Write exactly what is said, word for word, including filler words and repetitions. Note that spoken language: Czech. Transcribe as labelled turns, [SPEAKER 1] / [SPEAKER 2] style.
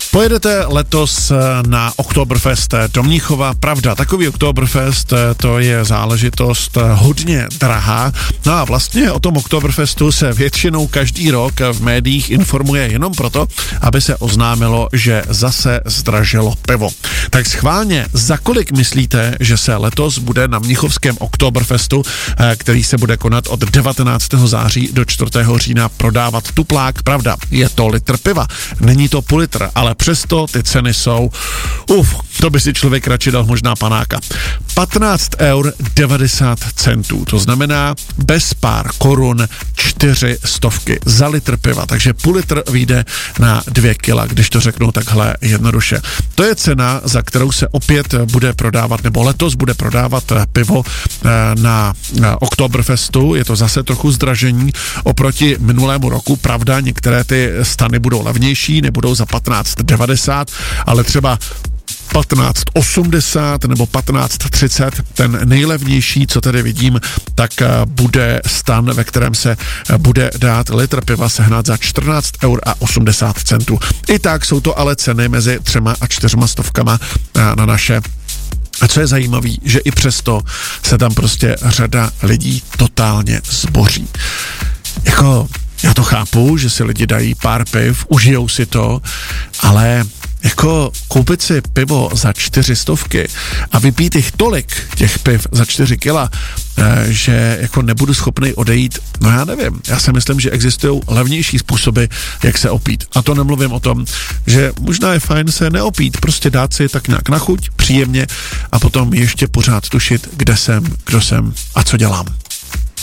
[SPEAKER 1] Pojedete letos na Oktoberfest do Mnichova. Pravda, takový Oktoberfest, to je záležitost hodně drahá. No a vlastně o tom Oktoberfestu se většinou každý rok v médiích informuje jenom proto, aby se oznámilo, že zase zdražilo pivo. Tak schválně, za kolik myslíte, že se letos bude na mnichovském Oktoberfestu, který se bude konat od devatenáctého září do čtvrtého října, prodávat tuplák? Pravda, je to litr piva, není to půl litr, ale přesto ty ceny jsou, uf, to by si člověk radši dal možná panáka. patnáct eur devadesát centů, to znamená bez pár korun čtyři stovky za litr piva, takže půl litr vyjde na dvě kila, když to řeknu takhle jednoduše. To je cena, za kterou se opět bude prodávat, nebo letos bude prodávat pivo na Oktoberfestu. Je to zase trochu zdražení oproti minulému roku, pravda, některé ty stany budou levnější, nebudou za patnáct devadesát, ale třeba patnáct osmdesát nebo patnáct třicet, ten nejlevnější, co tady vidím, tak bude stan, ve kterém se bude dát litr piva sehnat za čtrnáct eur a osmdesát centů. I tak jsou to ale ceny mezi třema a čtyřma stovkama na naše. A co je zajímavé, že i přesto se tam prostě řada lidí totálně zboří. Jako, já to chápu, že si lidi dají pár piv, užijou si to, ale jako koupit si pivo za čtyři stovky a vypít jich tolik, těch piv za čtyři kila, že jako nebudu schopný odejít, no já nevím, já si myslím, že existují levnější způsoby, jak se opít. A to nemluvím o tom, že možná je fajn se neopít, prostě dát si tak nějak na chuť, příjemně a potom ještě pořád tušit, kde jsem, kdo jsem a co dělám.